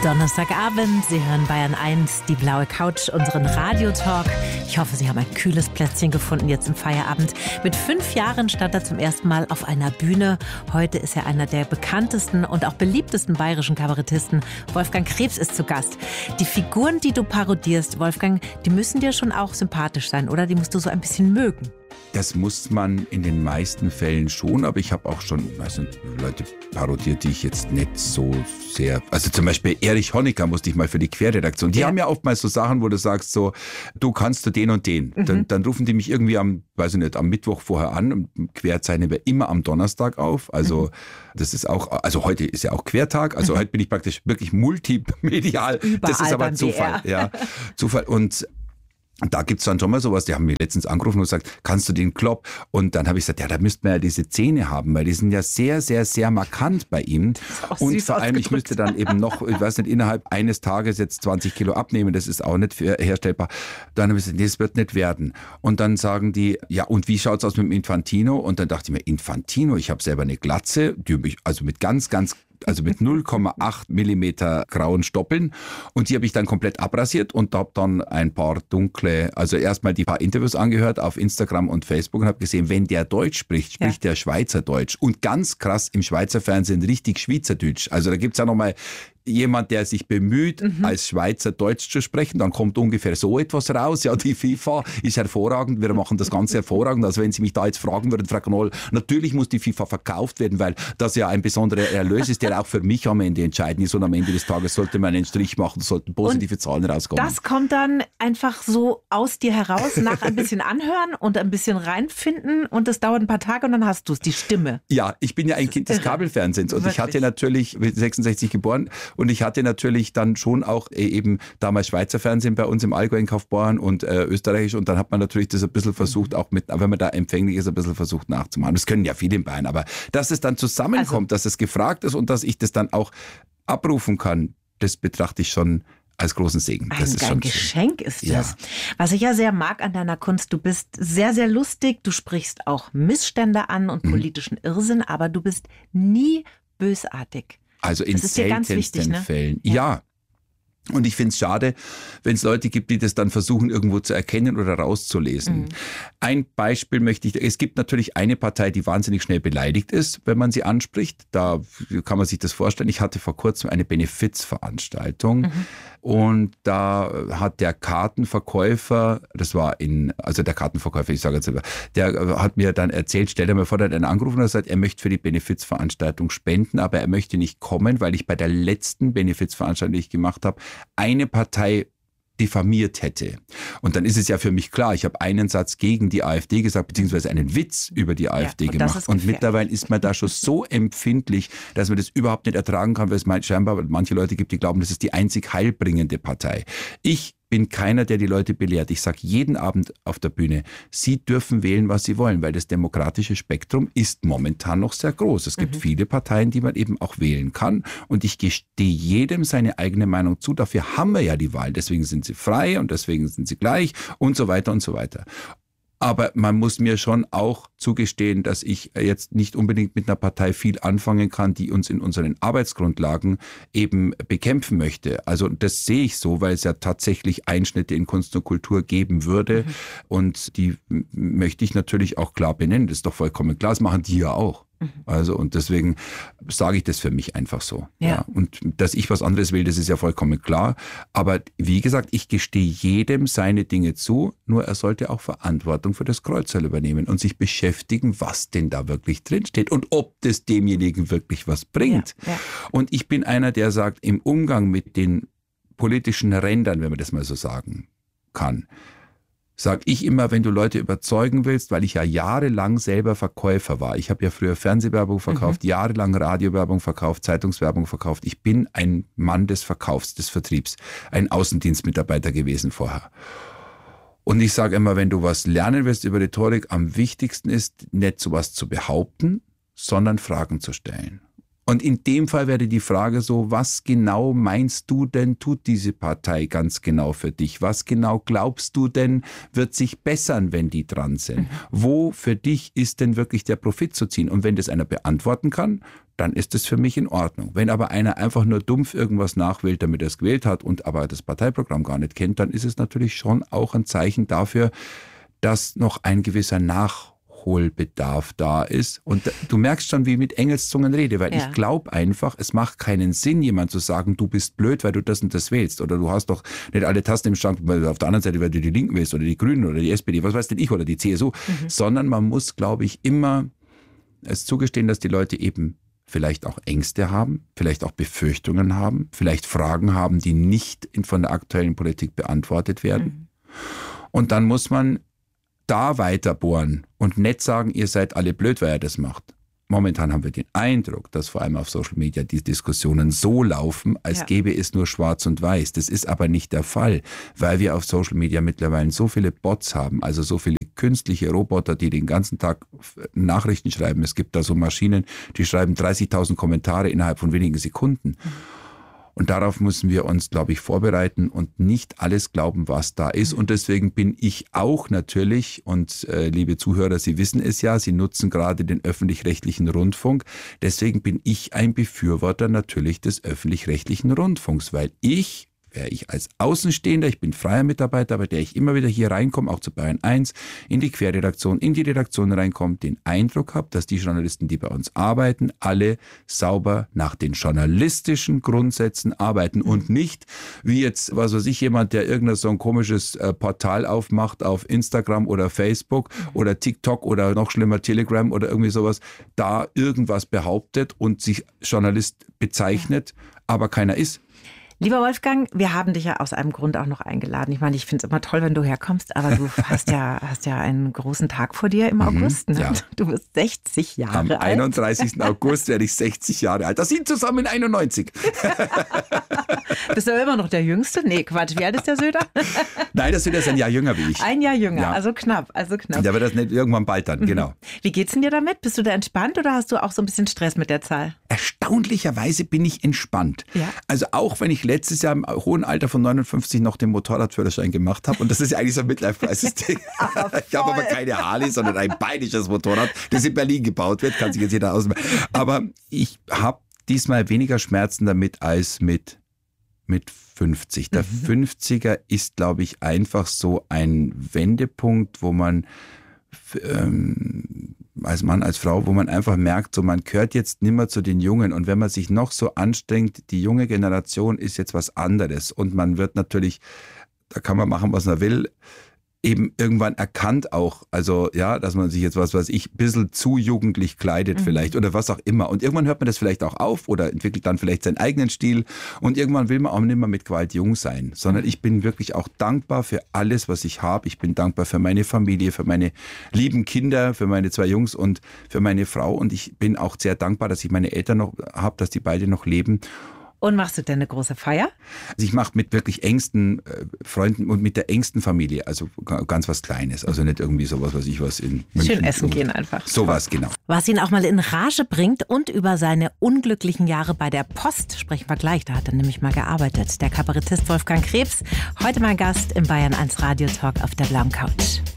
Donnerstagabend, Sie hören Bayern 1, die blaue Couch, unseren Radiotalk. Ich hoffe, Sie haben ein kühles Plätzchen gefunden jetzt im Feierabend. Mit 5 Jahren stand er zum ersten Mal auf einer Bühne. Heute ist er einer der bekanntesten und auch beliebtesten bayerischen Kabarettisten. Wolfgang Krebs ist zu Gast. Die Figuren, die du parodierst, Wolfgang, die müssen dir schon auch sympathisch sein, oder? Die musst du so ein bisschen mögen. Das muss man in den meisten Fällen schon, aber ich habe auch schon Leute parodiert, die ich jetzt nicht so sehr... Also zum Beispiel Erich Honecker musste ich mal für die Querredaktion. Die haben ja oftmals so Sachen, wo du sagst so, du kannst du den und den. Dann rufen die mich irgendwie am Mittwoch vorher an. Und Quer zeichnen wir immer am Donnerstag auf. Also das ist auch, also heute ist ja auch Quertag. Also heute bin ich praktisch wirklich multimedial. Überall das ist aber Zufall. Ja, Zufall. Und da gibt's dann schon mal sowas, die haben mich letztens angerufen und gesagt, kannst du den Klopp? Und dann habe ich gesagt, ja, da müsste man ja diese Zähne haben, weil die sind ja sehr, sehr, sehr markant bei ihm. Und vor allem, ich müsste dann eben noch, ich weiß nicht, innerhalb eines Tages jetzt 20 Kilo abnehmen, das ist auch nicht herstellbar. Dann habe ich gesagt, nee, das wird nicht werden. Und dann sagen die, ja, und wie schaut's aus mit dem Infantino? Und dann dachte ich mir, Infantino, ich habe selber eine Glatze, also mit mit 0,8 Millimeter grauen Stoppeln, und die habe ich dann komplett abrasiert und habe dann ein paar also erstmal die paar Interviews angehört auf Instagram und Facebook und habe gesehen, wenn der Deutsch spricht, spricht der Schweizerdeutsch, und ganz krass im Schweizer Fernsehen richtig Schweizerdeutsch. Also da gibt's ja nochmal jemand, der sich bemüht, als Schweizer Deutsch zu sprechen, dann kommt ungefähr so etwas raus. Ja, die FIFA ist hervorragend, wir machen das Ganze hervorragend. Also wenn Sie mich da jetzt fragen würden, Frau Knoll, natürlich muss die FIFA verkauft werden, weil das ja ein besonderer Erlös ist, der auch für mich am Ende entscheidend ist, und am Ende des Tages sollte man einen Strich machen, sollten positive Zahlen rauskommen. Das kommt dann einfach so aus dir heraus, nach ein bisschen anhören und ein bisschen reinfinden, und das dauert ein paar Tage und dann hast du es, die Stimme. Ja, ich bin ja ein Kind des Kabelfernsehens, und ich hatte natürlich, mit 66 geboren, und ich hatte natürlich dann schon auch eben damals Schweizer Fernsehen bei uns im Allgäu in Kaufbeuren und österreichisch, und dann hat man natürlich das ein bisschen versucht, auch mit, wenn man da empfänglich ist, ein bisschen versucht nachzumachen. Das können ja viele in Bayern, aber dass es dann zusammenkommt, dass es gefragt ist und dass ich das dann auch abrufen kann, das betrachte ich schon als großen Segen. Das ist schon ein Geschenk ist das. Ja. Was ich ja sehr mag an deiner Kunst, du bist sehr, sehr lustig, du sprichst auch Missstände an und politischen Irrsinn, aber du bist nie bösartig. Also in seltensten Fällen. Ja. Und ich finde es schade, wenn es Leute gibt, die das dann versuchen, irgendwo zu erkennen oder rauszulesen. Ein Beispiel es gibt natürlich eine Partei, die wahnsinnig schnell beleidigt ist, wenn man sie anspricht. Da kann man sich das vorstellen. Ich hatte vor kurzem eine Benefizveranstaltung, und da hat der Kartenverkäufer, ich sage jetzt, der hat mir dann erzählt, stell dir mal vor, der hat einen angerufen und hat gesagt, er möchte für die Benefizveranstaltung spenden, aber er möchte nicht kommen, weil ich bei der letzten Benefizveranstaltung, die ich gemacht habe, eine Partei diffamiert hätte. Und dann ist es ja für mich klar, ich habe einen Satz gegen die AfD gesagt, beziehungsweise einen Witz über die AfD gemacht. Und mittlerweile ist man da schon so empfindlich, dass man das überhaupt nicht ertragen kann, weil es scheinbar manche Leute gibt, die glauben, das ist die einzig heilbringende Partei. Ich bin keiner, der die Leute belehrt. Ich sage jeden Abend auf der Bühne, Sie dürfen wählen, was Sie wollen, weil das demokratische Spektrum ist momentan noch sehr groß. Es gibt viele Parteien, die man eben auch wählen kann, und ich gestehe jedem seine eigene Meinung zu. Dafür haben wir ja die Wahl. Deswegen sind sie frei und deswegen sind sie gleich und so weiter und so weiter. Aber man muss mir schon auch zugestehen, dass ich jetzt nicht unbedingt mit einer Partei viel anfangen kann, die uns in unseren Arbeitsgrundlagen eben bekämpfen möchte. Also das sehe ich so, weil es ja tatsächlich Einschnitte in Kunst und Kultur geben würde. Und die möchte ich natürlich auch klar benennen. Das ist doch vollkommen klar. Das machen die ja auch. Also, und deswegen sage ich das für mich einfach so. Ja. Und dass ich was anderes will, das ist ja vollkommen klar. Aber wie gesagt, ich gestehe jedem seine Dinge zu, nur er sollte auch Verantwortung für das Kreuzerl übernehmen und sich beschäftigen, was denn da wirklich drinsteht und ob das demjenigen wirklich was bringt. Ja. Und ich bin einer, der sagt, im Umgang mit den politischen Rändern, wenn man das mal so sagen kann, sag ich immer, wenn du Leute überzeugen willst, weil ich ja jahrelang selber Verkäufer war. Ich habe ja früher Fernsehwerbung verkauft, jahrelang Radiowerbung verkauft, Zeitungswerbung verkauft. Ich bin ein Mann des Verkaufs, des Vertriebs, ein Außendienstmitarbeiter gewesen vorher. Und ich sage immer, wenn du was lernen willst über Rhetorik, am wichtigsten ist, nicht sowas zu behaupten, sondern Fragen zu stellen. Und in dem Fall wäre die Frage so, was genau meinst du denn, tut diese Partei ganz genau für dich? Was genau glaubst du denn, wird sich bessern, wenn die dran sind? Wo für dich ist denn wirklich der Profit zu ziehen? Und wenn das einer beantworten kann, dann ist das für mich in Ordnung. Wenn aber einer einfach nur dumpf irgendwas nachwählt, damit er es gewählt hat und aber das Parteiprogramm gar nicht kennt, dann ist es natürlich schon auch ein Zeichen dafür, dass noch ein gewisser Nachholbedarf da ist. Und du merkst schon, wie ich mit Engelszungen rede, weil ich glaube einfach, es macht keinen Sinn, jemand zu sagen, du bist blöd, weil du das und das wählst. Oder du hast doch nicht alle Tasten im Schrank, weil du auf der anderen Seite, weil du die Linken wählst oder die Grünen oder die SPD, was weiß denn ich, oder die CSU. Sondern man muss, glaube ich, immer es zugestehen, dass die Leute eben vielleicht auch Ängste haben, vielleicht auch Befürchtungen haben, vielleicht Fragen haben, die nicht von der aktuellen Politik beantwortet werden. Und dann muss man da weiter bohren und nicht sagen, ihr seid alle blöd, weil er das macht. Momentan haben wir den Eindruck, dass vor allem auf Social Media die Diskussionen so laufen, als gäbe es nur schwarz und weiß. Das ist aber nicht der Fall, weil wir auf Social Media mittlerweile so viele Bots haben, also so viele künstliche Roboter, die den ganzen Tag Nachrichten schreiben. Es gibt da so Maschinen, die schreiben 30.000 Kommentare innerhalb von wenigen Sekunden. Und darauf müssen wir uns, glaube ich, vorbereiten und nicht alles glauben, was da ist. Und deswegen bin ich auch natürlich, und liebe Zuhörer, Sie wissen es ja, Sie nutzen gerade den öffentlich-rechtlichen Rundfunk. Deswegen bin ich ein Befürworter natürlich des öffentlich-rechtlichen Rundfunks, weil ich als Außenstehender, ich bin freier Mitarbeiter, bei der ich immer wieder hier reinkomme, auch zu Bayern 1, in die Querredaktion, in die Redaktion reinkomme, den Eindruck habe, dass die Journalisten, die bei uns arbeiten, alle sauber nach den journalistischen Grundsätzen arbeiten und nicht wie jetzt, was weiß ich, jemand, der irgendein so ein komisches Portal aufmacht auf Instagram oder Facebook oder TikTok oder noch schlimmer Telegram oder irgendwie sowas, da irgendwas behauptet und sich Journalist bezeichnet, aber keiner ist. Lieber Wolfgang, wir haben dich ja aus einem Grund auch noch eingeladen. Ich meine, ich finde es immer toll, wenn du herkommst, aber du hast ja einen großen Tag vor dir im August. Ne? Ja. Du bist 60 Jahre alt. Am 31. August werde ich 60 Jahre alt. Das sind zusammen 91. Bist du immer noch der Jüngste? Nee, Quatsch. Wie alt ist der Söder? Nein, der Söder ist ein Jahr jünger wie ich. Ein Jahr jünger, ja. Also knapp. Der wird das nicht irgendwann bald dann, genau. Wie geht's denn dir damit? Bist du da entspannt oder hast du auch so ein bisschen Stress mit der Zahl? Erstaunlicherweise bin ich entspannt. Ja. Also auch wenn ich letztes Jahr im hohen Alter von 59 noch den Motorradführerschein gemacht habe. Und das ist ja eigentlich so ein Midlife-Crisis-Ding. Ich habe aber keine Harley, sondern ein bayerisches Motorrad, das in Berlin gebaut wird. Kann sich jetzt jeder ausmachen. Aber ich habe diesmal weniger Schmerzen damit als mit 50. Der 50er ist, glaube ich, einfach so ein Wendepunkt, wo man als Mann, als Frau, wo man einfach merkt, so man gehört jetzt nimmer zu den Jungen. Und wenn man sich noch so anstrengt, die junge Generation ist jetzt was anderes. Und man wird natürlich, da kann man machen, was man will, eben irgendwann erkannt auch, also ja, dass man sich jetzt, was weiß ich, ein bisschen zu jugendlich kleidet vielleicht oder was auch immer. Und irgendwann hört man das vielleicht auch auf oder entwickelt dann vielleicht seinen eigenen Stil und irgendwann will man auch nicht mehr mit Gewalt jung sein, sondern ich bin wirklich auch dankbar für alles, was ich habe. Ich bin dankbar für meine Familie, für meine lieben Kinder, für meine 2 Jungs und für meine Frau und ich bin auch sehr dankbar, dass ich meine Eltern noch habe, dass die beide noch leben. Und machst du denn eine große Feier? Also ich mache mit wirklich engsten Freunden und mit der engsten Familie, also ganz was Kleines, also nicht irgendwie sowas, was ich was in München. Schön essen gehen einfach. Sowas, genau. Was ihn auch mal in Rage bringt und über seine unglücklichen Jahre bei der Post sprechen wir gleich, da hat er nämlich mal gearbeitet. Der Kabarettist Wolfgang Krebs, heute mein Gast im Bayern 1 Radio Talk auf der blauen Couch.